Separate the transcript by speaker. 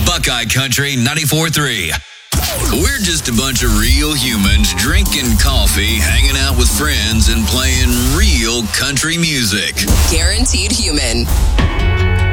Speaker 1: Buckeye Country 94.3. We're just a bunch of real humans drinking coffee, hanging out with friends, and playing real country music.
Speaker 2: Guaranteed human.